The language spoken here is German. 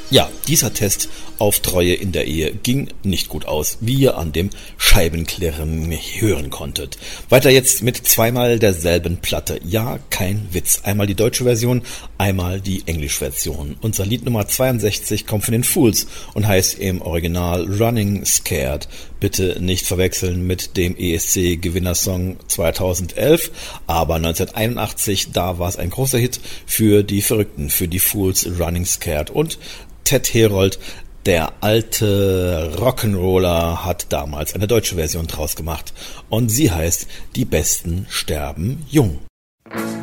Ja, dieser Test auf Treue in der Ehe ging nicht gut aus, wie ihr an dem Scheibenklirren hören konntet. Weiter jetzt mit zweimal derselben Platte. Ja, kein Witz. Einmal die deutsche Version, einmal die englische Version. Unser Lied Nummer 62 kommt von den Fools und heißt im Original Running Scared. Bitte nicht verwechseln mit dem ESC-Gewinnersong 2011, aber 1981, da war es ein großer Hit für die Verrückten, für die Fools, Running Scared. Und Ted Herold, der alte Rock'n'Roller, hat damals eine deutsche Version draus gemacht und sie heißt Die Besten sterben jung.